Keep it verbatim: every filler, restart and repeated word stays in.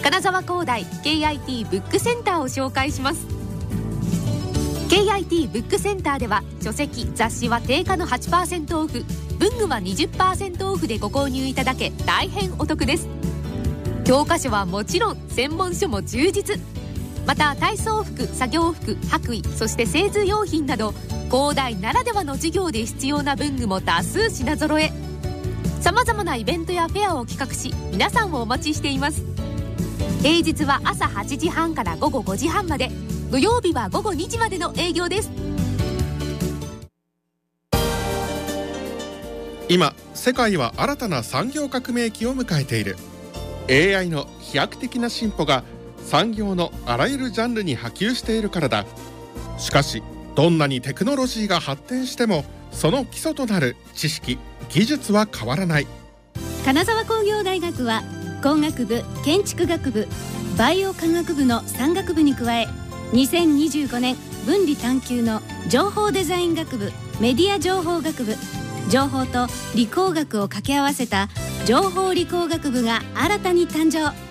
金沢工大 ケーアイティー ブックセンターを紹介します。 ケーアイティー ブックセンターでは書籍・雑誌は定価の はちパーセント オフ、文具は にじゅっパーセント オフでご購入いただけ大変お得です。教科書はもちろん専門書も充実。また体操服、作業服、白衣、そして製図用品など工大ならではの授業で必要な文具も多数品揃え。さまざまなイベントやフェアを企画し皆さんをお待ちしています。平日は朝はちじはんから午後ごじはんまで、土曜日は午後にじまでの営業です。 今世界は新たな産業革命期を迎えている。 エーアイ の飛躍的な進歩が産業のあらゆるジャンルに波及しているからだ。しかしどんなにテクノロジーが発展してもその基礎となる知識・技術は変わらない。 金沢工業大学は工学部、建築学部、バイオ科学部のさん学部に加え、にせんにじゅうごねん分理探究の情報デザイン学部、メディア情報学部、情報と理工学を掛け合わせた情報理工学部が新たに誕生。